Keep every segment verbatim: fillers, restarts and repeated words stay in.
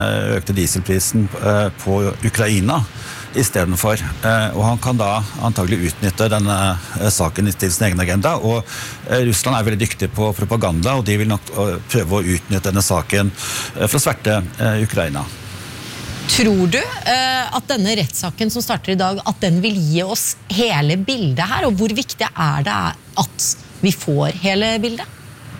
økte dieselprisen på Ukraina I stedet for, og han kan da antagelig utnytte denne saken til sin egen agenda, og Russland er veldig dyktig på propaganda, og de vil nok prøve å utnytte denne saken for å sverte Ukraina. Tror du at denne rettssaken som starter I dag, at den vil gi oss hele bildet her, og hvor viktig er det at vi får hele bildet?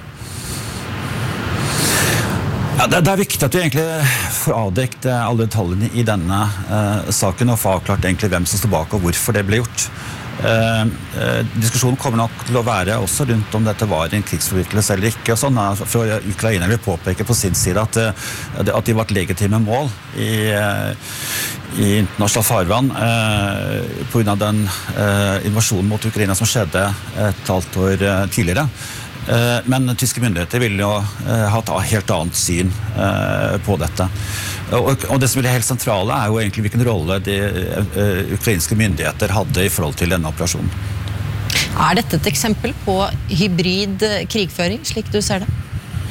Ja, det, det er viktig at vi egentlig får avdekt alle detaljene I denne eh, saken og får avklart egentlig hvem som står bak og hvorfor det ble gjort. Eh, eh, diskusjonen kommer nok til å være også rundt om dette var en krigsforbrytelse eller ikke. Og sånn, for Ukraina vil påpeke på sin side at, at de var et legitime mål I, I internasjonal farvann eh, på grunn av den eh, invasjonen mot Ukraina som skjedde et halvt år tidligere. Men tyske myndigheter vil jo ha et helt annet syn på dette. Og det som blir helt sentrale er jo egentlig hvilken rolle de ukrainske myndigheter hadde I forhold til denne operasjonen. Er dette et eksempel på hybrid krigføring, slik du ser det?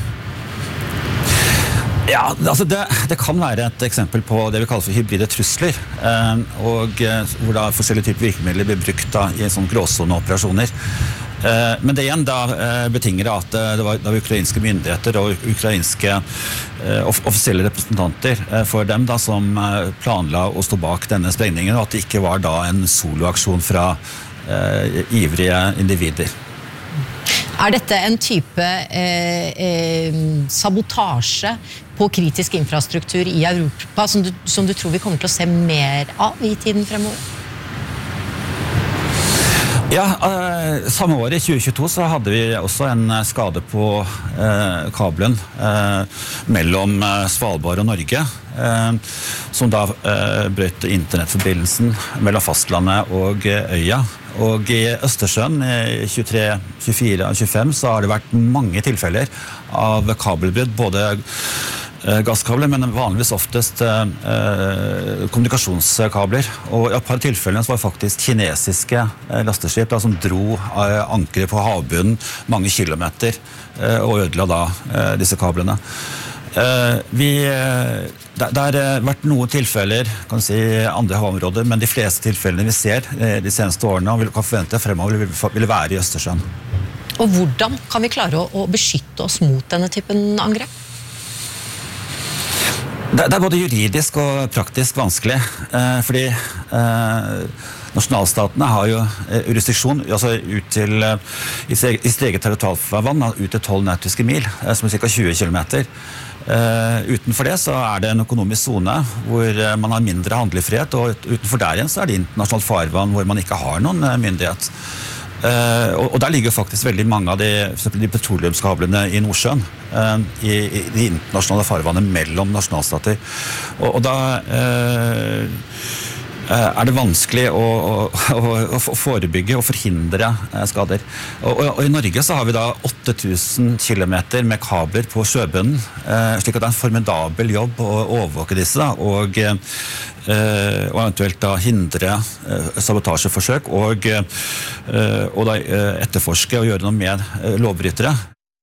Ja, altså det, det kan være et eksempel på det vi kaller for hybride trusler, og hvor da forskjellige typer virkemidler blir brukt da, I sånne gråsoneoperasjoner. Men det igjen da betinger at det var, det var ukrainske myndigheter og ukrainske offisielle representanter for dem da, som planla å stå bak denne sprengningen, og at det ikke var da en soloaksjon fra eh, ivrige individer. Er dette en type eh, eh, sabotasje på kritisk infrastruktur I Europa som du, som du tror vi kommer til å se mer av I tiden fremover? Ja, eh, samme år I tjue tjueto så hadde vi også en skade på eh, kabelen eh, mellom eh, Svalbard og Norge, eh, som da eh, brøt internettforbindelsen mellom fastlandet og eh, øya. Og I Østersjøen I tjuetre, tjuefire og tjuefem så har det vært mange tilfeller av kabelbrudd, både gasskabler, men vanligvis oftest eh, kommunikasjonskabler. Og I et par tilfellene så var det faktisk kinesiske eh, lasteskip da, som dro eh, ankre på havbunnen mange kilometer eh, og ødela da eh, disse kablene. Eh, vi, eh, det, det har vært noen tilfeller kan si, I andre havområder, men de fleste tilfellene vi ser eh, de seneste årene og vi kan forvente fremover vil, vil være I Østersjøen. Og hvordan kan vi klare å, å beskytte oss mot denne typen angrep? Det, det er både juridisk og praktisk vanskelig, eh, fordi eh, nasjonalstatene har jo eh, jurisdiksjon altså ut til, eh, I sitt eget territorialfarvann, ut til tolv nautiske mil, eh, som er ca. tjue kilometer. Eh, utenfor det så er det en økonomisk zone hvor eh, man har mindre handlefrihet, og utenfor der igjen så er det internasjonalt farvann hvor man ikke har noen eh, myndighet. Uh, og, og der ligger faktisk veldig mange av de, for eksempel de petroleumskablene I Nordsjøen uh, I, I de internasjonale farvannet mellom nasjonalstater og, og da uh, uh, er det vanskelig å, å, å, å forebygge og forhindre uh, skader og, og, og I Norge så har vi da åtte tusen kilometer med kabler på sjøbunnen uh, slik at det er en formidabel jobb å overvåke disse da, og uh, Uh, og eventuelt da hindre uh, sabotasjeforsøk og, uh, og da uh, etterforske og gjøre noe med uh, lovbrytere.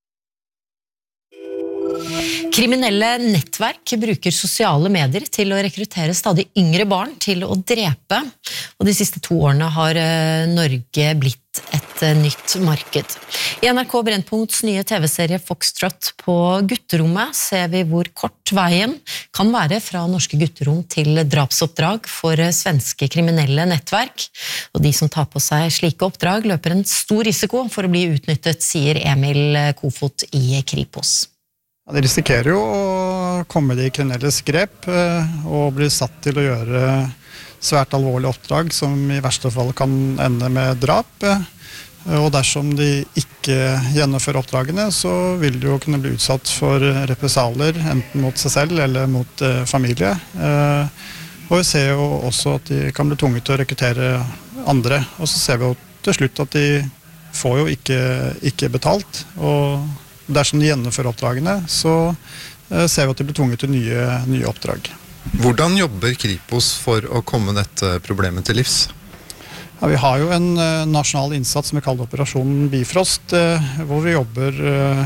Kriminelle nettverk bruker sosiale medier til å rekruttere stadig yngre barn til å drepe, og de siste to årene har uh, Norge blitt et uh, nytt marked. I N R K Brennpunkts nye TV-serie Foxtrot på gutterommet ser vi hvor kort veien kan være fra norske gutterom til drapsoppdrag for uh, svenske kriminelle nettverk, og de som tar på seg slike oppdrag løper en stor risiko for å bli utnyttet, sier Emil Kofot I Kripos. Ja, de risikerer jo å komme I kriminelles grep og bli satt til å gjøre svært alvorlige oppdrag som I verste fall kan ende med drap. Og dersom de ikke gjennomfører oppdragene, så vil de jo kunne bli utsatt for represalier, enten mot seg selv eller mot familie. Og vi ser jo også at de kan bli tvunget til å rekruttere andre. Og så ser vi jo til slutt at de får jo ikke, ikke betalt, og dersom de gjennomfører oppdragene, så ser vi at de blir tvunget til nye, nye oppdrag. Hvordan jobber Kripos for å komme dette problemet til livs? Ja, vi har jo en nasjonal innsats som vi kaller Operasjon Bifrost, hvor vi jobber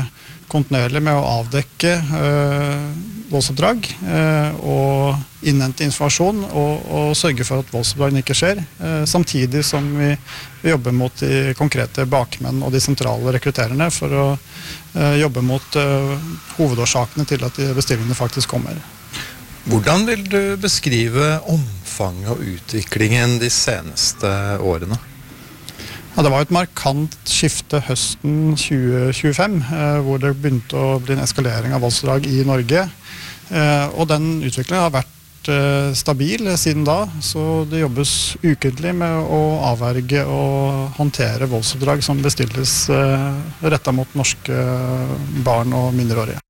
kontinuerlig med å avdekke eh, voldsoppdrag eh, og innhente informasjon og, og sørge for at voldsoppdragene ikke skjer, eh, samtidig som vi, vi jobber mot de konkrete bakmenn og de sentrale rekruttererne for å eh, jobbe mot eh, hovedårsakene til at de bestillingene faktisk kommer. Hvordan vil du beskrive omfanget og utviklingen de seneste årene? Ja, det var et markant skifte høsten tjue tjuefem, eh, hvor det begynte å bli en eskalering av voldsdrag i Norge. Eh, og den utviklingen har vært eh, stabil siden da, så det jobbes ukentlig med å avverge og håndtere voldsdrag som bestilles eh, rettet mot norske barn og mindreårige.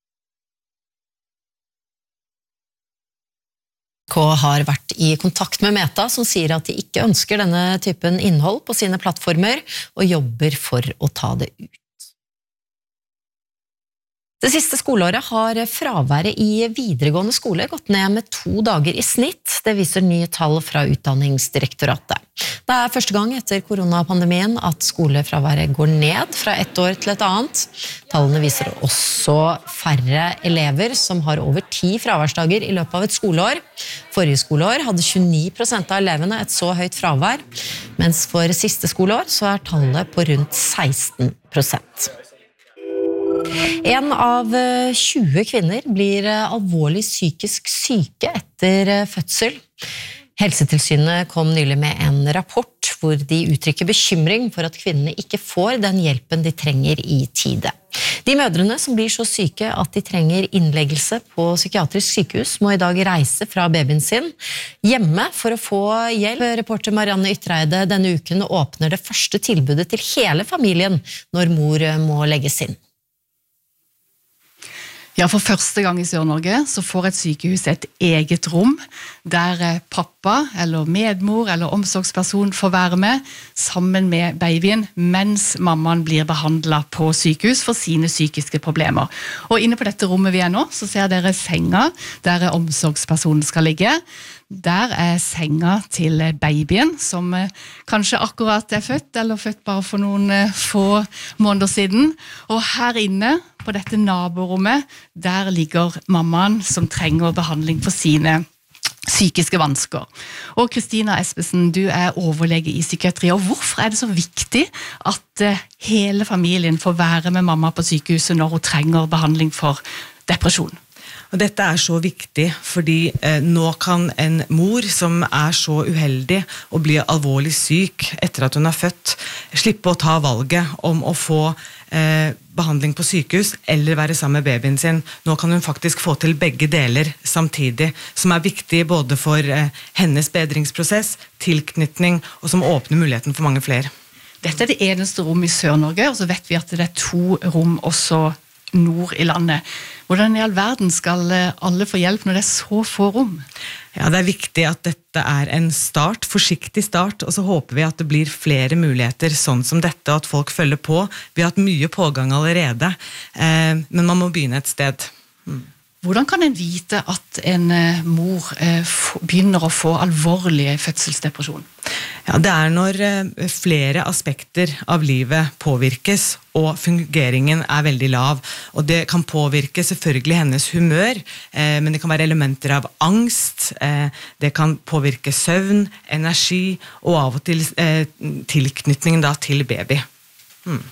K har vært i kontakt med Meta, som sier at de ikke ønsker denne typen innhold på sine plattformer, og jobber for å ta det ut. Det siste skoleåret har fraværet i videregående skole gått ned med to dager i snitt. Det viser nye tall fra Utdanningsdirektoratet. Det er første gang etter koronapandemien at skolefraværet går ned fra ett år til et annet. Tallene viser også færre elever som har over ti fraværsdager i løpet av et skoleår. Forrige skoleår hadde tjueni prosent av elevene et så høyt fravær, mens for siste skoleår så er tallet på rundt seksten prosent. En av tjue kvinner blir alvorlig psykisk syke etter fødsel. Helsetilsynet kom nylig med en rapport hvor de uttrykker bekymring for at kvinnene ikke får den hjelpen de trenger i tide. De mødrene som blir så syke at de trenger innleggelse på psykiatrisk sykehus, må i dag reise fra babyen sin hjemme for å få hjelp. Reporter Marianne Ytreide, denne uken åpner det første tilbudet til hele familien når mor må legges inn. Ja, for første gang i Sør-Norge så får et sykehus et eget rom der pappa eller medmor eller omsorgsperson får være med sammen med babyen mens mammaen blir behandlet på sykehus for sine psykiske problemer. Og inne på dette rommet vi er nå, så ser dere senga der omsorgspersonen skal ligge. Der er senga til babyen, som kanskje akkurat er født, eller født bare for noen få måneder siden. Og her inne, på dette naborommet, der ligger mammaen som trenger behandling for sine psykiske vansker. Og Kristina Espesen, du er overlege i psykiatri, og hvorfor er det så viktig at hele familien får være med mamma på sykehuset når hun trenger behandling for depresjon? Og dette er så viktig, fordi eh, nå kan en mor som er så uheldig og blir alvorlig syk etter at hun er født, slippe å ta valget om å få eh, behandling på sykehus eller være sammen med babyen sin. Nå kan hun faktisk få til begge deler samtidig, som er viktig både for eh, hennes bedringsprosess, tilknytning, og som åpner muligheten for mange flere. Dette er det eneste rom i Sør-Norge, og så vet vi at det er to rom også nord i landet. Hvordan i all verden skal alle få hjelp når det er så få rom? Ja, det er viktig at dette er en start, forsiktig start, og så håper vi at det blir flere muligheter sånn som dette, og at folk følger på. Vi har hatt mye pågang allerede, eh, men man må begynne et sted. Mm. Hvordan kan en vite at en mor begynner å få alvorlig fødselsdepresjon? Ja, det er når flere aspekter av livet påvirkes, og fungeringen er veldig lav. Og det kan påvirke selvfølgelig hennes humør, men det kan være elementer av angst, det kan påvirke søvn, energi, og av og til tilknytningen da til baby. Hmm.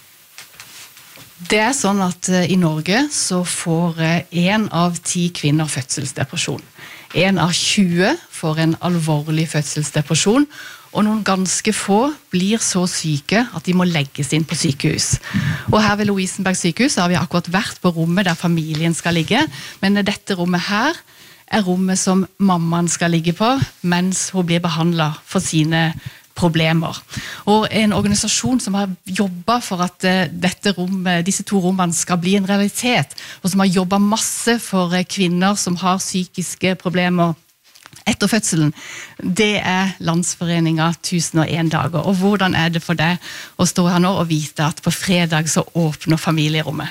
Det er sånn at i Norge så får en av ti kvinner fødselsdepresjon. En av tjue får en alvorlig fødselsdepresjon, og noen ganske få blir så syke at de må legges inn på sykehus. Og her ved Lovisenberg sykehus har vi akkurat vært på rommet der familien skal ligge, men dette rommet her er rommet som mammaen skal ligge på, mens hun blir behandlet for sine problemer. Og en organisasjon som har jobbet for at dette rommet, disse to rommene skal bli en realitet, og som har jobbet masse for kvinner som har psykiske problemer etter fødselen, det er Landsforeningen tusen og en dager. Og hvordan er det for deg å stå her nå og vite at på fredag så åpner familierommet?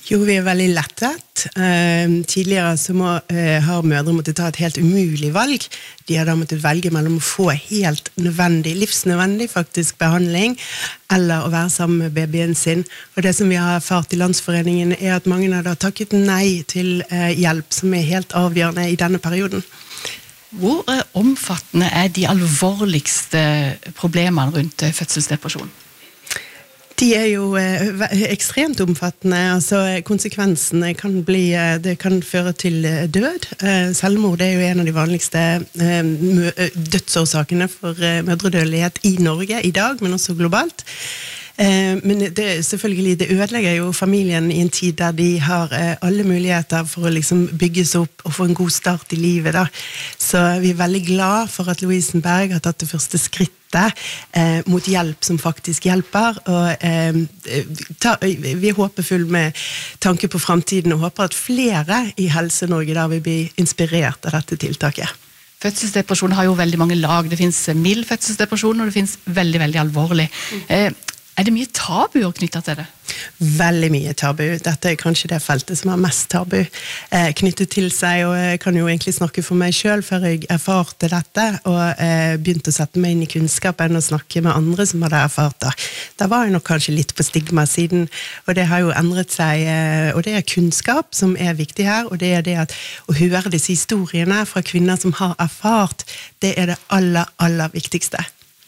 Jo, vi er veldig lettet. Uh, tidligere så må, uh, har mødre måttet ta et helt umulig valg. De har da måttet velge mellom å få helt nødvendig, livsnødvendig faktisk behandling, eller å være sammen med babyen sin. Og det som vi har erfart i Landsforeningen er at mange har da takket nei til uh, hjelp, som er helt avgjørende i denne perioden. Hvor uh, omfattende er de alvorligste problemene rundt uh, fødselsdepresjon? De er jo eh, ekstremt omfattende, altså konsekvensene kan bli, det kan føre til død. Eh, selvmord er jo en av de vanligste eh, dødsårsakene for eh, mødredødelighet i Norge i dag, men også globalt. Eh, men det, selvfølgelig, det ødelegger jo familien i en tid der de har eh, alle muligheter for å liksom bygges opp og få en god start i livet da. Så vi er veldig glad for at Lovisenberg har tatt det første skrittet Eh, mot hjelp som faktisk hjelper, og eh, ta, vi er håpefull med tanke på fremtiden og håper at flere i Helse-Norge da vil bli inspirert av dette tiltaket. Fødselsdepresjon har jo veldig mange lag. Det finnes mild fødselsdepresjon, og det finnes veldig, veldig alvorlig. Eh, er det mye tabuer knyttet til det? Veldig mye tabu. Dette er kanskje det feltet som har mest tabu eh, knyttet til seg, og jeg kan jo egentlig snakke for meg selv før jeg erfarte dette, og eh, begynte å sette meg inn i kunnskapen og snakke med andre som hadde erfart det. Da var jeg nok kanskje litt på stigma-siden, og det har jo endret seg, eh, og det er kunnskap som er viktig her, og det er det at å høre disse historiene fra kvinner som har erfart, det er det aller, aller viktigste.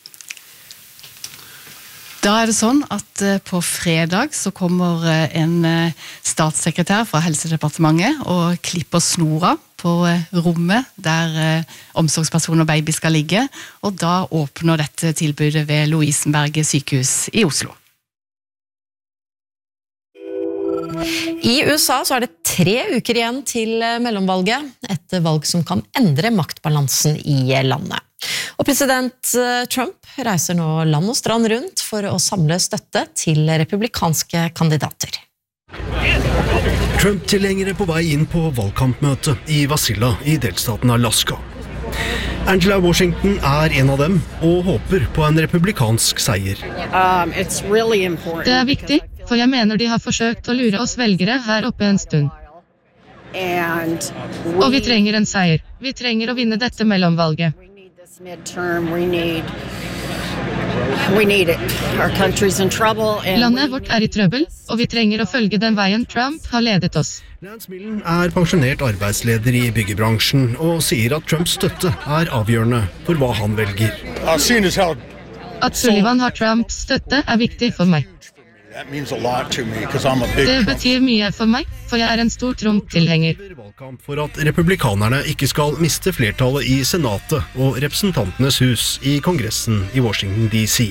Da er det sånn at på fredag så kommer en statssekretær fra Helsedepartementet og klipper snora på rommet der omsorgsperson og baby skal ligge, og da åpner dette tilbudet ved Lovisenberg sykehus i Oslo. I U S A så er det tre uker igjen til mellomvalget, et valg som kan endre maktbalansen i landet. Og president Trump reiser nå land og strand rundt for å samle støtte til republikanske kandidater. Trump-tilhengere på vei inn på valgkampmøte i Wasilla i delstaten Alaska. Angela Washington er en av dem og håper på en republikansk seier. Um, it's really important. Det er viktig, for jeg mener de har forsøkt å lure oss velgere her oppe en stund. Og vi trenger en seier. Vi trenger å vinne dette mellomvalget. Midterm, we need, we need it. Our country's in trouble. Landet vårt er i trøbbel, og vi trenger å følge den veien Trump har ledet oss. Lance Millen er pensjonert arbeidsleder i byggebransjen og sier at Trumps støtte er avgjørende for hva han velger. At Sullivan har Trumps støtte er viktig for meg. Det betyr mye for meg, for jeg er en stor Trump-tilhenger. For at republikanerne ikke skal miste flertallet i Senatet og representantenes hus i Kongressen i Washington D C.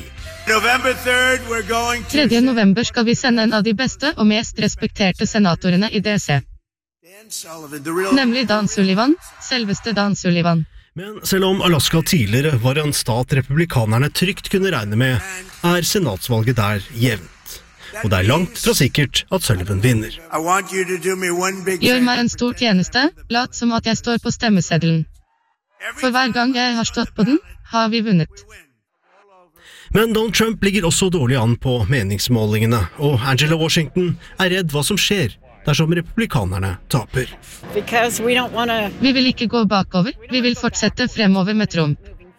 tredje november skal vi sende en av de beste og mest respekterte senatorene i D C. Nemlig Dan Sullivan, selveste Dan Sullivan. Men selv om Alaska tidligere var en stat republikanerne trygt kunne regne med, er senatsvalget der jevnt. Og det er langt fra sikkert at Sullivan vinner. Gjør meg en stor tjeneste, lat som at jeg står på stemmeseddelen. For hver gang jeg har stått på den, har vi vunnet. Men Donald Trump ligger også dårlig an på meningsmålingene, og Angela Washington er redd hva som skjer dersom republikanerne taper. Vi vil ikke gå bakover, vi vil fortsette fremover med Trump.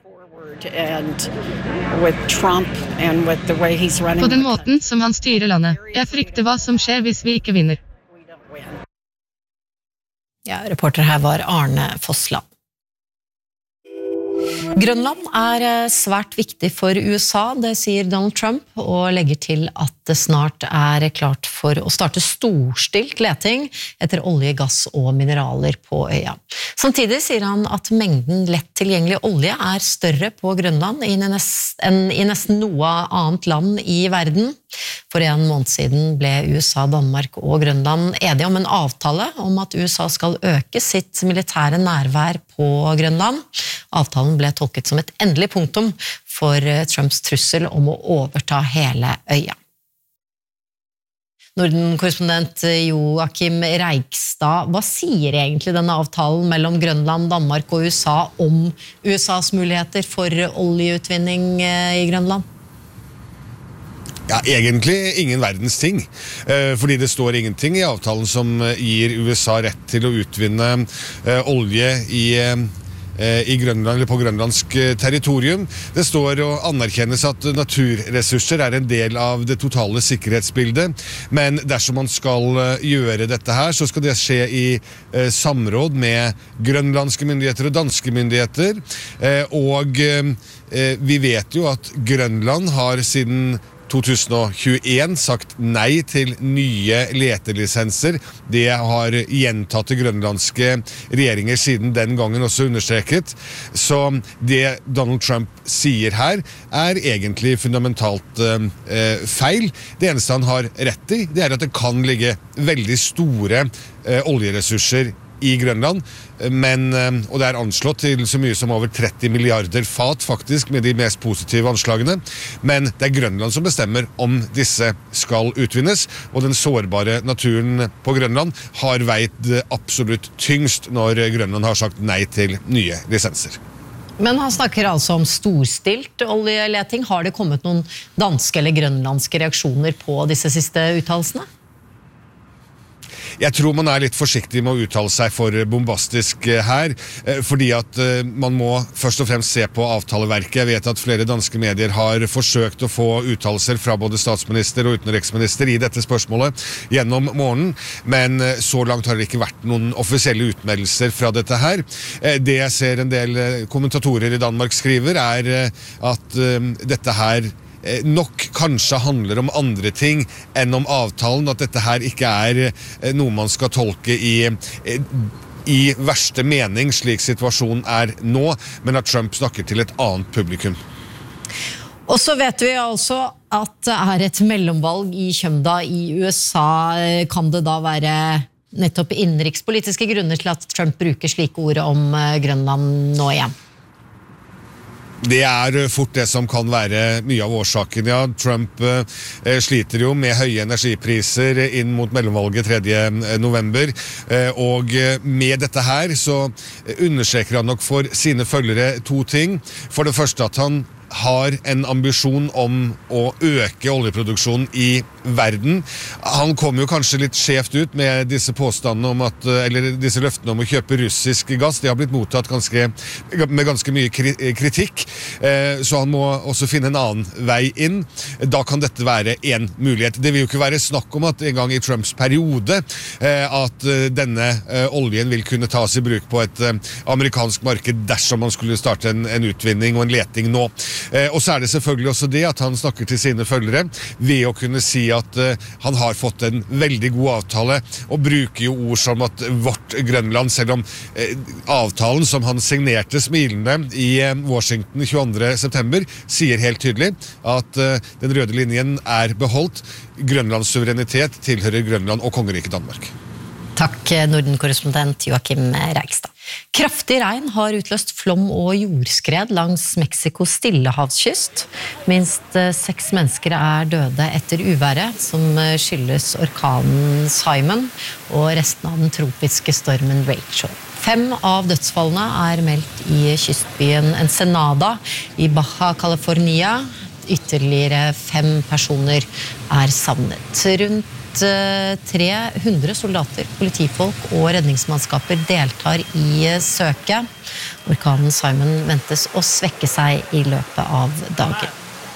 På den måten som han styrer landet. Jeg frykter hva som skjer hvis vi ikke vinner. Ja, reporter her var Arne Fossland. Grønland er svært viktig for U S A, det sier Donald Trump, og legger til at det snart er klart for å starte storstilt leting etter olje, gass og mineraler på øya. Samtidig sier han at mengden lett tilgjengelig olje er større på Grønland enn i nesten noe annet land i verden. For en måned siden ble U S A, Danmark og Grønland enige om en avtale om at U S A skal øke sitt militære nærvær på Grønland. Avtalen ble tolket som et endelig punktum for Trumps trussel om å overta hele øya. Norden-korrespondent Joakim Reigstad, hva sier egentlig denne avtalen mellom Grønland, Danmark og U S A om U S As muligheter for oljeutvinning i Grønland? Ja, egentlig ingen verdens ting, eh, fordi det står ingenting i avtalen som gir U S A rett til å utvinne eh, olje i, eh, i Grønland, eller på grønlandsk territorium. Det står å anerkjennes at naturressurser er en del av det totale sikkerhetsbildet, men dersom man skal gjøre dette her, så skal det skje i eh, samråd med grønlandske myndigheter og danske myndigheter, eh, og eh, vi vet jo at Grønland har siden to tusen og tjueen sagt nei til nye letelisenser. Det har gjentatte grønlandske regjeringer siden den gangen også understreket. Så det Donald Trump sier her er egentlig fundamentalt eh, feil. Det eneste han har rett i, det er at det kan ligge veldig store eh, oljeressurser i Grønland, men, og det er anslått til så mye som over tretti milliarder fat faktisk, med de mest positive anslagene, men det er Grønland som bestemmer om disse skal utvinnes, og den sårbare naturen på Grønland har veid absolutt tyngst når Grønland har sagt nei til nye lisenser. Men han snakker altså om storstilt oljeleting. Har det kommet noen danske eller grønlandske reaksjoner på disse siste uttalelsene? Jeg tror man er litt forsiktig med å uttale seg for bombastisk her, fordi at man må først og fremst se på avtaleverket. Jeg vet at flere danske medier har forsøkt å få uttalelser fra både statsminister og utenriksminister i dette spørsmålet gjennom morgenen, men så langt har det ikke vært noen offisielle utmeldelser fra dette her. Det jeg ser en del kommentatorer i Danmark skriver er at dette her nok kanskje handler om andre ting enn om avtalen, at dette her ikke er noe man skal tolke i, i verste mening, slik situasjonen er nå, men at Trump snakker til et annet publikum. Og så vet vi altså at det er et mellomvalg i Kjømda i U S A. Kan det da være nettopp innenrikspolitiske grunner til at Trump bruker slike ord om Grønland nå igjen? Det er fort det som kan være mye av årsaken, ja. Trump eh, sliter jo med høye energipriser inn mot mellomvalget tredje november, eh, og med dette her så understreker han nok for sine følgere to ting. For det første at han har en ambisjon om å øke oljeproduksjonen i verden. Han kom jo kanskje litt skjevt ut med disse påstandene om at, eller disse løftene om å kjøpe russisk gass. De har blitt mottatt ganske, med ganske mye kritikk, så han må også finne en annen vei inn. Da kan dette være en mulighet. Det vil jo ikke være snakk om at en gang i Trumps periode at denne oljen vil kunne tas i bruk på et amerikansk marked dersom man skulle starte en, en utvinning og en leting nå. Eh, og så er det selvfølgelig også det at han snakker til sine følgere ved å kunne si at eh, han har fått en veldig god avtale, og bruker jo ord som at vårt Grønland, selv om eh, avtalen som han signerte smilende i eh, Washington tjueandre september, sier helt tydelig at eh, den røde linjen er beholdt. Grønlands suverenitet tilhører Grønland og kongeriket Danmark. Takk, Norden-korrespondent Joachim Reigstad. Kraftig regn har utløst flom og jordskred langs Mexikos stillehavskyst. Minst seks mennesker er døde etter uværet, som skyldes orkanen Simon og resten av den tropiske stormen Rachel. Fem av dødsfallene er meldt i kystbyen Ensenada i Baja California. Ytterligere fem personer er savnet. Rundt tre hundre soldater, politifolk og redningsmannskaper deltar i søket. Orkanen Simon ventes å svekke seg i løpet av dagen.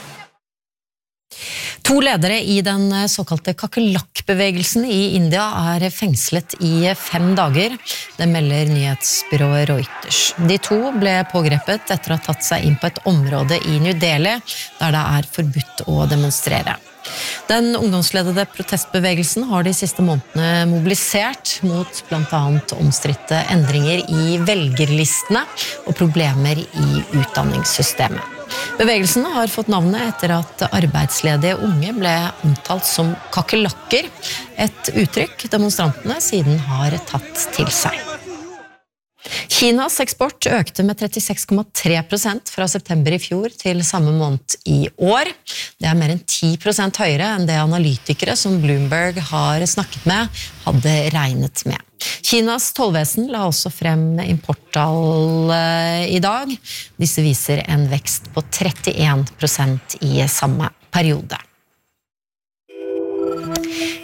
To ledere i den såkalte kakerlakkbevegelsen i India er fengslet i fem dager. Det melder nyhetsbyrået Reuters. De to ble pågrepet etter å ha tatt seg inn på et område i New Delhi, der det er forbudt å demonstrere. Den ungdomsledede protestbevegelsen har de siste månedene mobilisert mot blant annet omstridte endringer i velgerlistene og problemer i utdanningssystemet. Bevegelsen har fått navnet etter at arbeidsledige unge ble omtalt som kakerlakker, et uttrykk demonstrantene siden har tatt til seg. Kinas eksport økte med trettiseks komma tre prosent fra september i fjor til samme måned i år. Det er mer enn ti prosent høyere enn det analytikere som Bloomberg har snakket med, hadde regnet med. Kinas tollvesen la også frem importtall i dag. Disse viser en vekst på trettien prosent i samme periode.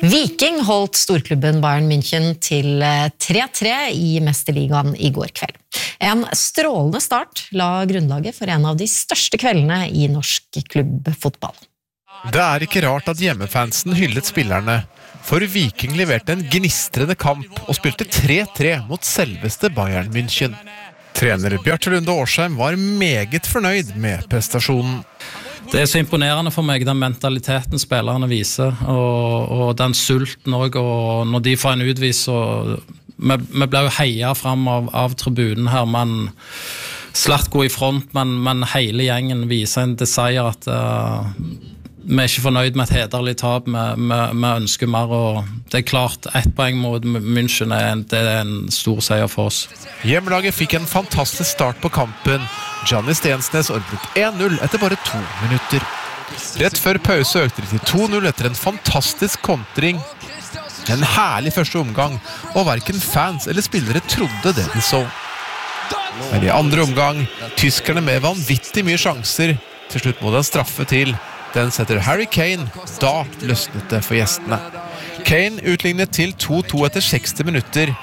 Viking holdt storklubben Bayern München til tre tre i Mesterligaen i går kveld. En strålende start la grunnlaget for en av de største kveldene i norsk klubbfotball. Det er ikke rart at hjemmefansen hyllet spillerne, for Viking leverte en gnistrende kamp og spilte tre tre mot selveste Bayern München. Trener Bjarte Lunde Årsheim var meget fornøyd med prestasjonen. Det er så imponerende for meg, den mentaliteten spillerne viser, og, og den sulten også, og når de får en utvis, og vi, vi ble jo heiet frem av, av tribunen her, men Slatko i front, men, men hele gjengen viser en desire at uh, vi er ikke fornøyd med et hederlig tap, vi, vi, vi ønsker mer, og det er klart, ett poeng mot München er en, det er en stor seier for oss. Hjemmelaget fikk en fantastisk start på kampen. Gianni Stensnes ordnet en null etter bare to minutter. Rett før pause økte de til to null etter en fantastisk kontring. En herlig første omgang, og hverken fans eller spillere trodde det de så. Men i andre omgang, tyskerne med vanvittig mye sjanser, til slutt må den straffe til. Den setter Harry Kane, da løsnet det for gjestene. Kane utlignet til to to etter seksti minutter.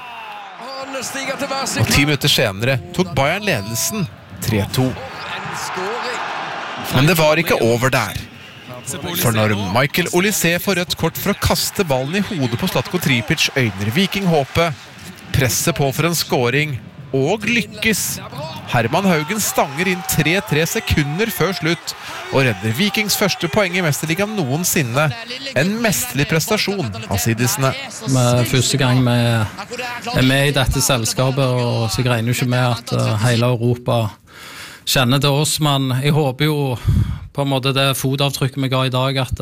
Og ti minutter senere tok Bayern ledelsen tre to. Men det var ikke over der. For når Michael Olise får rødt kort for å kaste ballen i hodet på Zlatko Tripic, øyner Viking håpet. Presset på for en scoring, og lykkes. Herman Haugen stanger inn tre tre sekunder før slutt, og redder Vikings første poeng i Mesterligaen noensinne. En mesterlig prestasjon av sidisene. Med første gang vi er med i dette selskapet, og så regner jo ikke med at hele Europa kjenner til oss, men jeg håper jo på en måte det fotavtrykket vi ga i dag, at,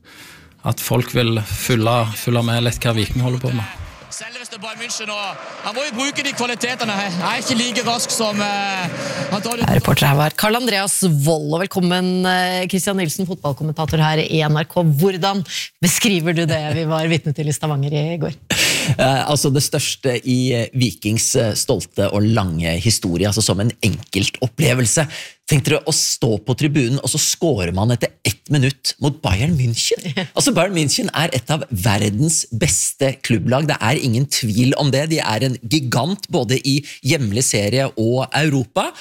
at folk vil følge, følge med litt hva Viking holder på med. Selveste Bayern München, og han må jo bruke de kvalitetene her. Jeg er ikke like rask som uh, han tar det. Reporter her var Karl Andreas Wold, og velkommen Christian Nilsen, fotballkommentator her i N R K. Hvordan beskriver du det vi var vitne til i Stavanger i går? Eh, altså det største i Vikings stolte og lange historie, altså som en enkelt opplevelse. Tenk dere å stå på tribunen, og så scorer man etter ett minutt mot Bayern München. Altså Bayern München er et av verdens beste klubblag, det er ingen tvil om det. De er en gigant både i hjemlig serie og Europa,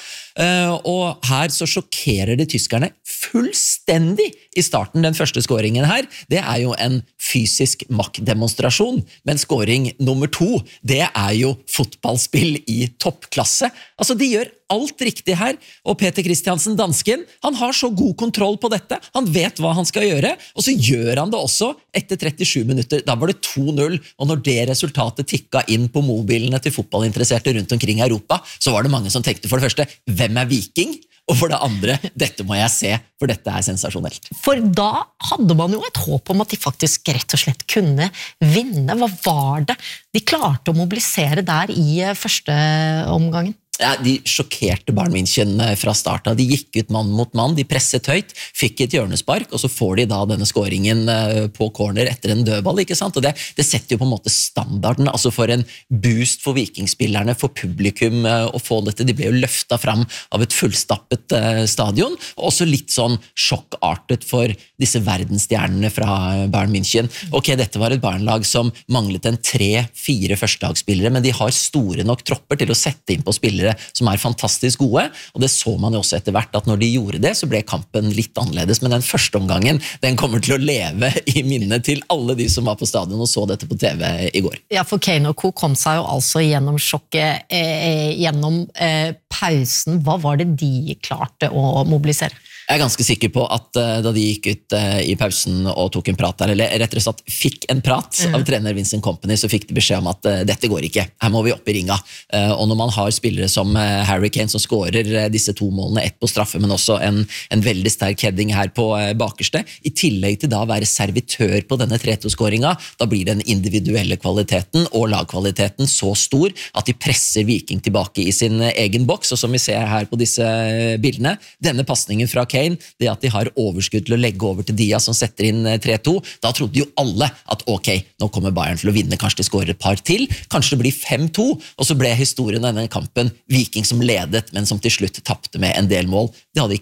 og her så sjokkerer de tyskerne fullstendig i starten. Den første scoringen her, det er jo en fysisk maktdemonstrasjon, men scoring nummer to, det er jo fotballspill i toppklasse. Altså de gjør alt riktig her, og Peter Christiansen, dansken, han har så god kontroll på dette, han vet hva han skal gjøre, og så gjør han det også etter trettisju minutter. Da var det to null, og når det resultatet tikket inn på mobilene til fotballinteresserte rundt omkring i Europa, så var det mange som tenkte for det første, hvem er Viking? Og for det andre, dette må jeg se, for dette er sensasjonelt. For da hadde man jo et håp om at de faktisk rett og slett kunne vinne. Hva var det de klarte å mobilisere der i første omgangen? Ja, de sjokkerte Bayern München fra starten. De gikk ut mann mot mann, de presset høyt, fikk et hjørnespark, og så får de da denne scoringen på corner etter en dødball, ikke sant? Og det, det setter jo på en måte standarden, altså for en boost for vikingspillerne, for publikum å få dette. De ble jo løftet fram av et fullstappet stadion, og også litt sånn sjokkartet for disse verdensstjernene fra Bayern München. Ok, dette var et Bayern-lag som manglet en tre-fire førstedagsspillere, men de har store nok tropper til å sette inn på spillere som er fantastisk gode, og det så man jo også etter hvert at når de gjorde det, så ble kampen litt annerledes, men den første omgangen, den kommer til å leve i minnet til alle de som var på stadion og så dette på T V i går. Ja, for Kane og Co kom seg jo altså gjennom sjokket, eh, gjennom eh, pausen. Hva var det de klarte å mobilisere? Jeg er ganske sikker på at uh, da de gikk ut uh, i pausen og tok en prat der, eller rettere sagt fikk en prat mm. av trener Vincent Kompany, så fikk de beskjed om at uh, dette går ikke, her må vi opp i ringa. Uh, og når man har spillere som uh, Harry Kane som scorer uh, disse to målene, ett på straffe, men også en, en veldig sterk heading her på uh, bakerste, i tillegg til da å være servitør på denne tre to-skåringa, da blir den individuelle kvaliteten og lagkvaliteten så stor at de presser Viking tilbake i sin uh, egen boks, og som vi ser her på disse uh, bildene, denne passningen fra Kane, det at de har overskudd til å legge over til Diaz som setter inn tre to, da trodde jo alle at ok, nå kommer Bayern til å vinne, kanskje de skårer et par til, kanskje det blir fem to, og så ble historien av denne kampen Viking som ledet, men som til slutt tappte med en del mål. Det hadde ikke vært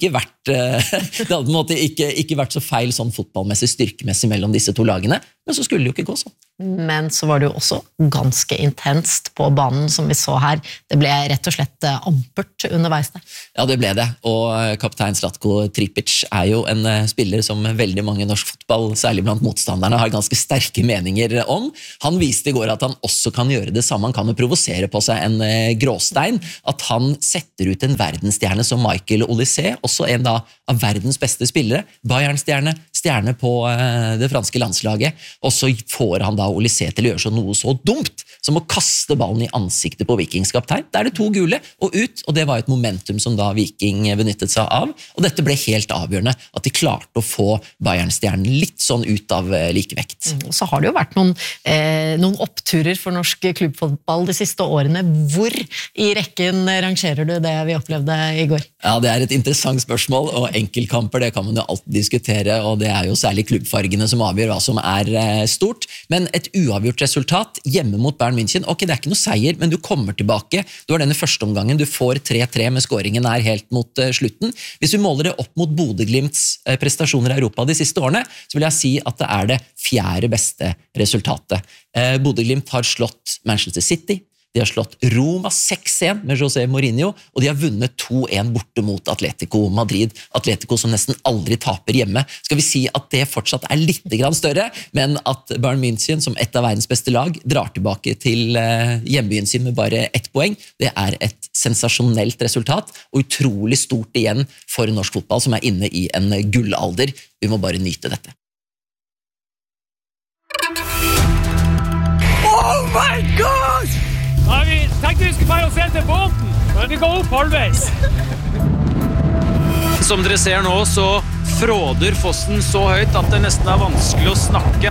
vært, det hadde på en måte ikke, ikke vært så feil sånn fotballmessig, styrkemessig mellom disse to lagene, men så skulle det jo ikke gå sånn. Men så var det jo også ganske intenst på banen, som vi så her. Det ble rett og slett ampert underveis der. Ja, det ble det, og kaptein Zlatko Tripic er jo en spiller som veldig mange i norsk fotball, særlig blant motstanderne, har ganske sterke meninger om. Han viste i går at han også kan gjøre det samme, han kan jo provosere på seg en gråstein, at han setter ut en verdensstjerne som Michael Olysée, også en da av verdens beste spillere, Bayern-stjerne, stjerne på det franske landslaget, og så får han da Olysée til å gjøre så noe så dumt som å kaste ballen i ansiktet på Vikings kaptein. Da er det to gule og ut, og det var et momentum som da Viking benyttet seg av, og dette ble helt avgjørende, at de klarte å få Bayern-stjernen litt sånn ut av likevekt. Mm, så har det jo vært noen, eh, noen oppturer for norsk klubbfotball de siste årene. Hvor i rekken rangerer du det vi opplevde i går? Ja, det er et interessant spørsmål, og enkeltkamper, det kan man jo alltid diskutere, og det er jo særlig klubbfargene som avgjør hva som er stort, men et uavgjort resultat hjemme mot Bayern München, ok, det er ikke noe seier, men du kommer tilbake, du har denne første omgangen, du får tre tre med skåringen er helt mot uh, slutten. Hvis vi måler det opp mot Bodø/Glimts uh, prestasjoner i Europa de siste årene, så vil jeg si at det er det fjerde beste resultatet. Uh, Bodø/Glimt har slått Manchester City, de har slått Roma seks en med José Mourinho, og de har vunnet to en borte mot Atletico Madrid. Atletico som nesten aldri taper hjemme. Skal vi si at det fortsatt er litt grann større, men at Bayern München som et av verdens beste lag drar tilbake til hjembyen sin med bare ett poeng, det er et sensasjonelt resultat, og utrolig stort igjen for norsk fotball som er inne i en gullalder. Vi må bare nyte dette. Oh my God! Ja, vi tenkte vi skulle bare se til båten, men vi går opp halvveis. Som dere ser nå, så fråder fossen så høyt at det nesten er vanskelig å snakke.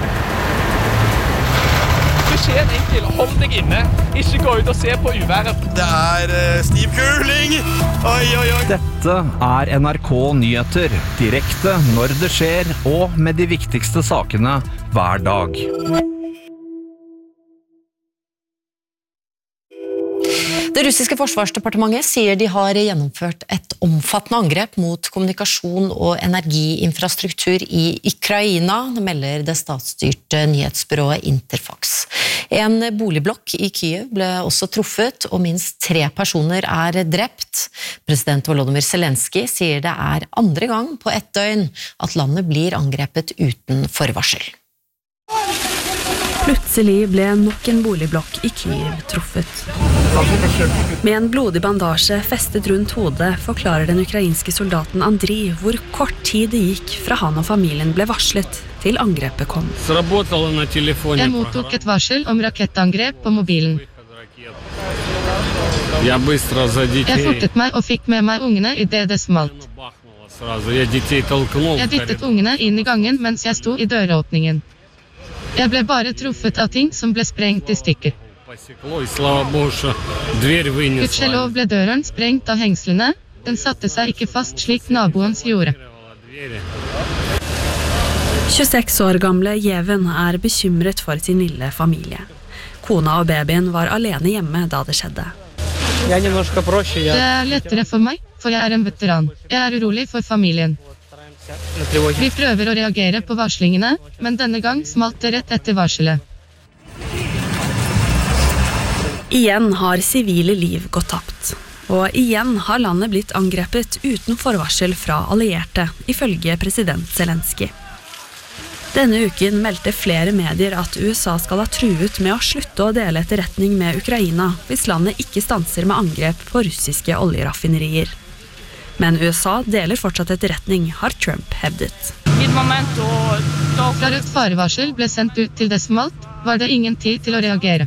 Beskjeden enkel, hold deg inne, ikke gå ut og se på uværet. Det er uh, stiv kuling! Oi, oi, oi! Dette er N R K Nyheter, direkte når det skjer, og med de viktigste sakene hver dag. Det russiske forsvarsdepartementet sier de har gjennomført et omfattende angrep mot kommunikasjon og energiinfrastruktur i Ukraina, melder det statsstyrte nyhetsbyrået Interfax. En boligblokk i Kyiv ble også truffet, og minst tre personer er drept. President Volodymyr Zelenskyj sier det er andre gang på ett døgn at landet blir angrepet uten forvarsel. Plutselig ble nok en boligblokk i Kyiv truffet. Med en blodig bandasje festet rundt hodet forklarer den ukrainske soldaten Andriy hvor kort tid det gikk fra han og familien ble varslet til angrepet kom. Jeg mottok et varsel om rakettangrep på mobilen. Jeg fortet meg og fikk med meg ungene i det det smalt. Jeg dyttet ungene inn i gangen mens jeg sto i døråpningen. Jeg ble bare truffet av ting som ble sprengt i stykker. Gudskjelov ble døren sprengt av hengslene, den satte seg ikke fast slik naboens gjorde. tjueseks år gamle Jeven er bekymret for sin lille familie. Kona og babyen var alene hjemme da det skjedde. Det er lettere for meg, for jeg er en veteran. Jeg er urolig for familien. Vi prøver å reagere på varslingene, men denne gang smalt det rett etter varselet. Igjen har sivile liv gått tapt, og igjen har landet blitt angrepet uten forvarsel fra allierte, ifølge president Zelenskyj. Denne uken meldte flere medier at U S A skal ha truet med å slutte å dele etterretning med Ukraina hvis landet ikke stanser med angrep på russiske oljeraffinerier. Men U S A deler fortsatt etterretning, har Trump hevdet. Fra et farevarsel ble sendt ut til det smalt, var det ingen tid til å reagere.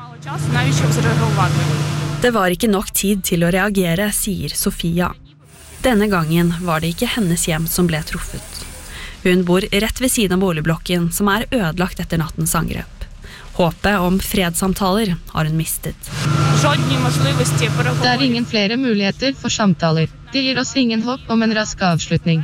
Det var ikke nok tid til å reagere, sier Sofia. Denne gangen var det ikke hennes hjem som ble truffet. Hun bor rett ved siden av boligblokken, som er ødelagt etter nattens angrep. Håpet om fredssamtaler har hun mistet. Det er ingen flere muligheter for samtaler. Det gir oss ingen håp om en rask avslutning.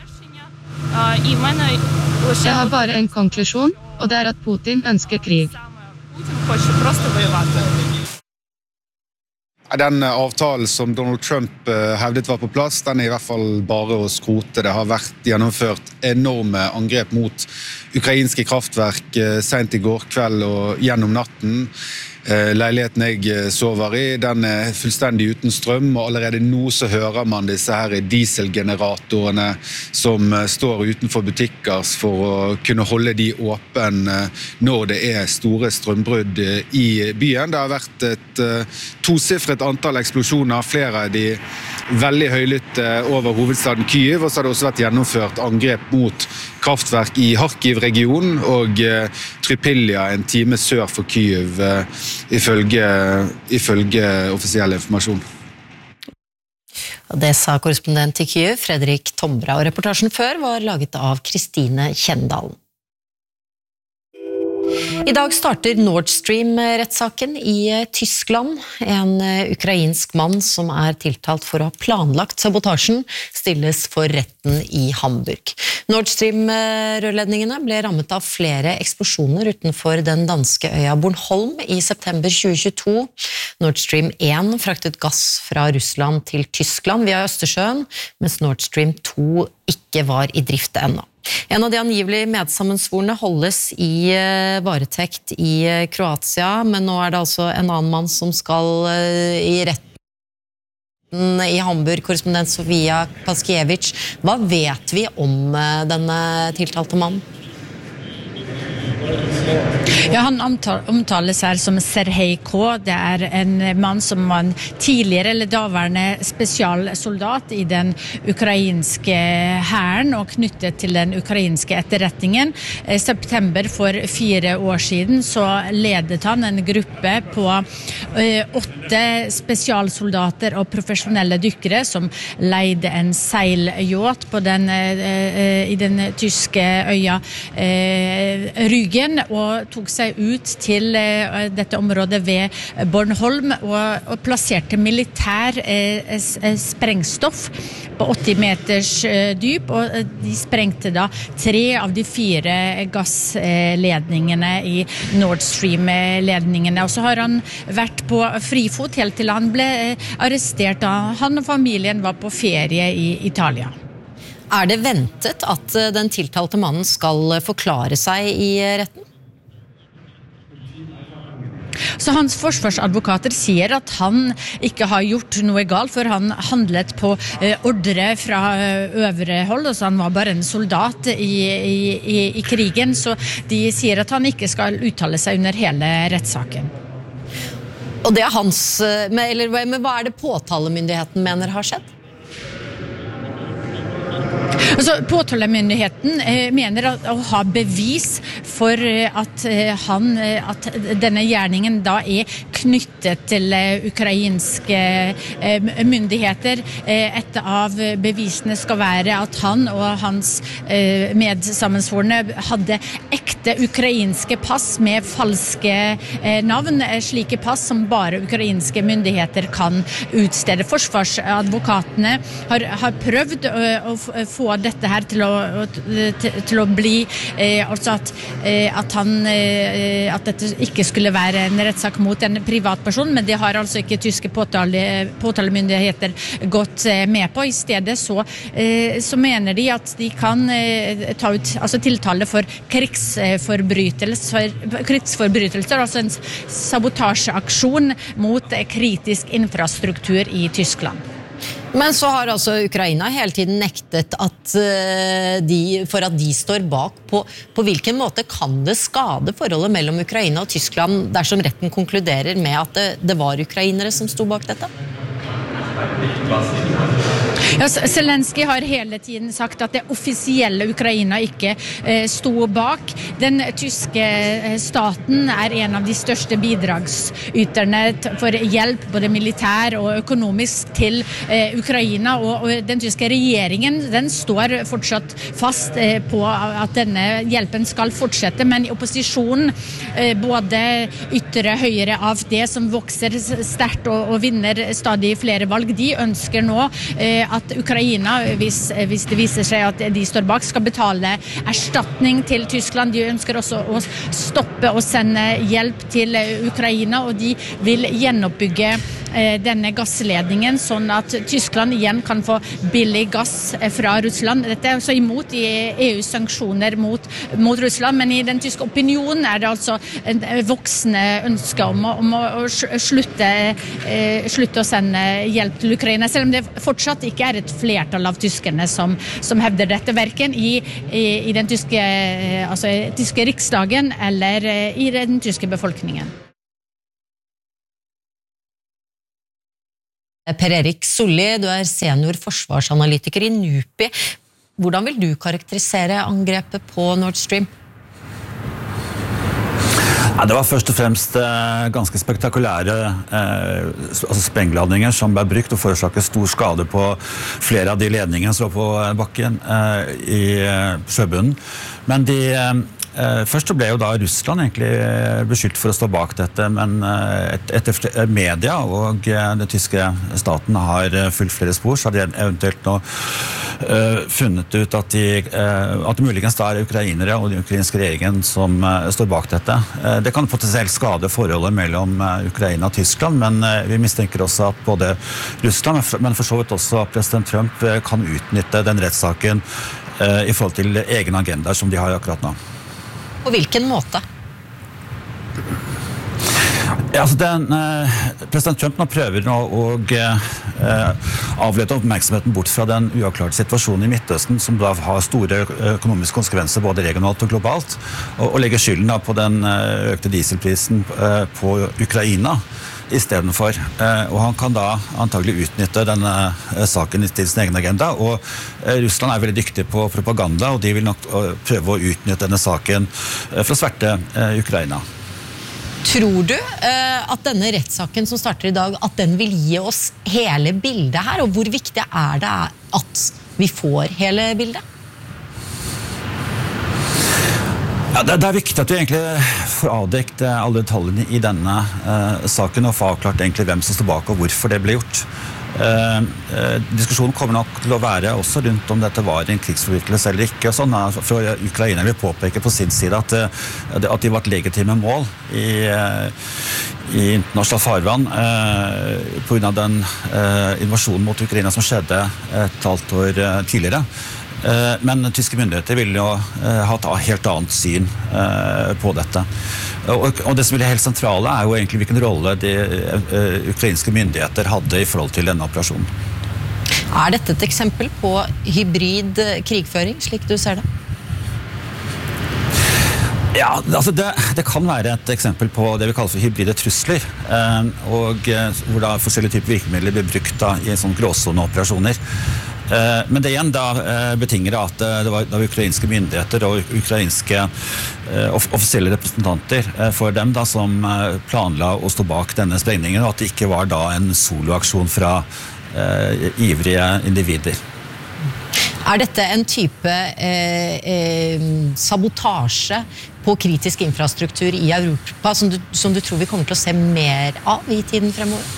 Jeg har bare en konklusjon, og det er at Putin ønsker krig. Den avtalen som Donald Trump hevdet var på plass, den er i hvert fall bare å skrote. Det har vært gjennomført enorme angrep mot ukrainske kraftverk sent i går kveld og gjennom natten. Leiligheten jeg sover i, den er fullstendig uten strøm, og allerede nå så hører man disse her dieselgeneratorene som står utenfor butikker for å kunne holde de åpne når det er store strømbrudd i byen. Det har vært et tosifret antall eksplosjoner, flere av de veldig høylytte over hovedstaden Kyiv, og så har det også vært gjennomført angrep mot kraftverk i Kharkiv-regionen og Trypillia, en time sør for Kyiv, ifølge, ifølge offisiell informasjon. Det sa korrespondent i Kyiv, Fredrik Tombra, og reportasjen før var laget av Kristine Kjendalen. I dag starter Nord Stream-rettssaken i Tyskland. En ukrainsk mann som er tiltalt for å ha planlagt sabotasjen stilles for retten i Hamburg. Nord Stream-rørledningene ble rammet av flere eksplosjoner utenfor den danske øya Bornholm i september tjue tjueto. Nord Stream én fraktet gass fra Russland til Tyskland via Østersjøen, mens Nord Stream to ikke var i drift ennå. En av de angivelig medsammensvorne holdes i varetekt i Kroatia, men nå er det altså en annen mann som skal i retten i Hamburg, korrespondent Sofia Paskiewicz. Hva vet vi om denne tiltalte mannen? Ja, han omtales her som Serhej K. Det er en mann som var en tidligere eller daværende spesialsoldat i den ukrainske hæren og knyttet til den ukrainske etterretningen. I september for fire år siden så ledet han en gruppe på åtte spesialsoldater og profesjonelle dykkere som leide en seilyacht på den, i den tyske øya Rügen, og tok seg ut til uh, dette området ved Bornholm og, og plasserte militær uh, sprengstoff på åtti meters uh, dyp, og uh, de sprengte da tre av de fire gassledningene i Nord Stream-ledningene. Og så har han vært på frifot helt til han ble uh, arrestert da han og familien var på ferie i Italia. Er det ventet at den tiltalte mannen skal forklare seg i retten? Så hans forsvarsadvokater sier at han ikke har gjort noe galt, for han handlet på ordre fra øvre hold, så han var bare en soldat i, i, i krigen, så de sier at han ikke skal uttale seg under hele rettssaken. Og det er hans, eller men hva er det påtalemyndigheten mener har skjedd? Altså, påtalemyndigheten eh, mener å, å ha bevis for eh, at, eh, han, eh, at denne gjerningen da er knyttet til eh, ukrainske eh, myndigheter. Eh, et av bevisene skal være at han og hans eh, medsammensvorne hadde ekte ukrainske pass med falske eh, navn, eh, slike pass som bare ukrainske myndigheter kan utstede. Forsvarsadvokatene har, har prøvd å, å få dette her til å, til, til å bli eh, altså at, eh, at han eh, at dette ikke skulle være en rettssak mot en privatperson, men det har altså ikke tyske påtale, påtalemyndigheter gått eh, med på. I stedet så, eh, så mener de at de kan eh, ta ut altså tiltale for krigsforbrytelser, krigsforbrytelser, altså en sabotasjeaksjon mot kritisk infrastruktur i Tyskland. Men så har altså Ukraina hele tiden nektet at de, for at de står bak. På, på hvilken måte kan det skade forholdet mellom Ukraina og Tyskland dersom retten konkluderer med at det, det var ukrainere som sto bak dette? Ja, Zelensky har hele tiden sagt at det offisielle Ukraina ikke eh, sto bak. Den tyske eh, staten er en av de største bidragsyterne for hjelp, både militær og økonomisk, til eh, Ukraina. Og, og den tyske regjeringen, den står fortsatt fast eh, på at denne hjelpen skal fortsette, men i opposisjonen, eh, både ytre høyre A F D, som vokser sterkt og, og vinner stadig flere valg, de ønsker nå eh, at Ukraina, hvis, hvis det viser seg at de står bak, skal betale erstatning til Tyskland. De ønsker også å stoppe og sende hjelp til Ukraina, og de vil gjenoppbygge denne gassledningen, sånn at Tyskland igjen kan få billig gass fra Russland. Dette er også imot i E U's sanksjoner mot, mot Russland, men i den tyske opinionen er det altså en voksende ønske om å, om å slutte, slutte å sende hjelp til Ukraina, selv om det fortsatt ikke er et flertall av tyskerne som, som hevder dette, hverken i, i, i den tyske, altså, tyske riksdagen eller i den tyske befolkningen. Per Erik Solli, du er senior forsvarsanalytiker i NUPI. Hvordan vil du karakterisere angrepet på Nord Stream? Ja, det var først og fremst eh, ganske spektakulære eh, altså sprengladninger som ble brukt og forårsaket stor skade på flere av de ledningene som var på bakken eh, i eh, sjøbunnen. Men de eh, Først så ble jo da Russland egentlig beskyldt for å stå bak dette, men et, etter media og den tyske staten har fulgt flere spor, så har de eventuelt nå uh, funnet ut at, de, uh, at det muligens da er ukrainere og den ukrainske regjeringen som uh, står bak dette. Uh, det kan potensielt skade forholdet mellom uh, Ukraina og Tyskland, men uh, vi mistenker også at både Russland, men for så vidt også president Trump uh, kan utnytte den rettssaken uh, i forhold til egen agenda som de har akkurat nå. På hvilken måte? Ja, altså den, eh, president Trump nå prøver nå å eh, avlede oppmerksomheten bort fra den uavklarte situasjonen i Midtøsten, som da har store økonomiske konsekvenser både regionalt og globalt, og, og legge skylden da på den økte dieselprisen eh, på Ukraina i stedet for. Eh, og han kan da antagelig utnytte denne eh, saken til sin egen agenda, og eh, Russland er veldig dyktig på propaganda, og de vil nok uh, prøve å utnytte denne saken eh, for å sverte eh, Ukraina. Tror du eh, at denne rettssaken som starter i dag, at den vil gi oss hele bildet her, og hvor viktig er det at vi får hele bildet? Ja, det, det er viktig at vi egentlig får avdekt alle detaljene i denne eh, saken og får avklart egentlig hvem som står bak og hvorfor det ble gjort. Eh, eh, diskusjonen kommer nok til å være også rundt om dette var en krigsforbrytelse eller ikke. Og sånn, for Ukraina vil påpeke på sin side at, at de var et legitime mål i, i internasjonalt farvann eh, på grunn av den eh, invasjonen mot Ukraina som skjedde et halvt år tidligere. Men tyske myndigheter vil jo ha et helt annet syn på dette. Og det som er helt sentrale er jo egentlig hvilken rolle de ukrainske myndigheter hadde i forhold til denne operasjonen. Er dette et eksempel på hybrid krigføring, slik du ser det? Ja, altså det, det kan være et eksempel på det vi kaller for hybride trusler, og hvor da forskjellige typer virkemidler blir brukt da, i sånne gråsoneoperasjoner. Men det igjen da betinger at det var, det var ukrainske myndigheter og ukrainske offisielle representanter for dem da, som planla å stå bak denne sprengningen, og at det ikke var da en soloaksjon fra uh, ivrige individer. Er dette en type eh, eh, sabotasje på kritisk infrastruktur i Europa som du, som du tror vi kommer til å se mer av i tiden fremover?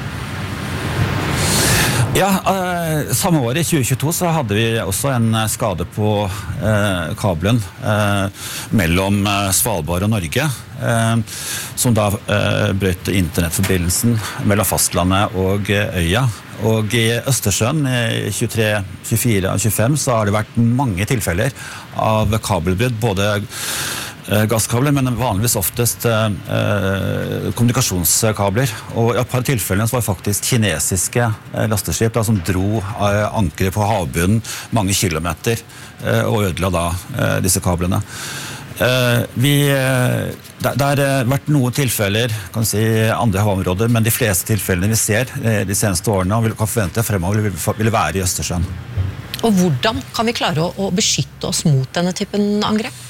Ja, eh, samme år i tjue tjueto så hadde vi også en skade på eh, kabelen eh, mellom eh, Svalbard og Norge, eh, som da eh, brøt internettforbindelsen mellom fastlandet og eh, øya. Og i Østersjøen i tjuetre, tjuefire og tjuefem så har det vært mange tilfeller av kabelbrudd, både gasskabler, men vanligvis oftest eh, kommunikasjonskabler. Og i et par tilfellene så var det faktisk kinesiske eh, lasteskip da, som dro eh, ankeret på havbunnen mange kilometer eh, og ødela da eh, disse kablene. Eh, vi, eh, det, det har vært noen tilfeller kan si, andre havområder, men de fleste tilfellene vi ser eh, de seneste årene og vi kan forvente fremover vil, vil være i Østersjøen. Og hvordan kan vi klare å, å beskytte oss mot denne typen angrep?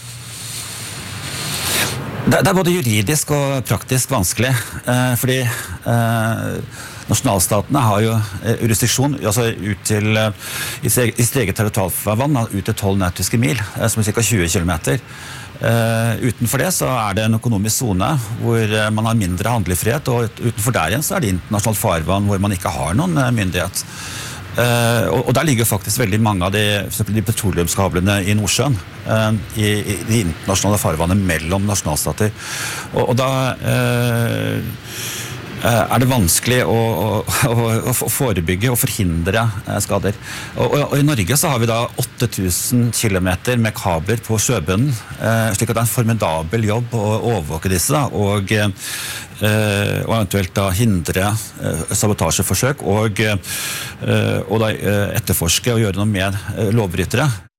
Det er både juridisk og praktisk vanskelig, eh, fordi eh, nasjonalstatene har jo jurisdiksjon altså ut til, i sitt eget territorialvann, ut til tolv nautiske mil, eh, som er ca. tjue kilometer. Eh, utenfor det så er det en økonomisk zone hvor man har mindre handlefrihet, og utenfor der igjen så er det internasjonalt farvann hvor man ikke har noen myndighet. Uh, og, og der ligger faktisk veldig mange av de, for eksempel de petroleumskablene i Nordsjøen uh, i, i de internasjonale farvannet mellom nasjonalstater. Og, og da uh, er det vanskelig å, å, å forebygge og forhindre skader. Og, og, og i Norge så har vi da åtte tusen kilometer med kabler på sjøbunnen, slik at det er en formidabel jobb å overvåke disse da, og, og eventuelt da hindre sabotasjeforsøk og, og da etterforske og gjøre noe med lovbrytere.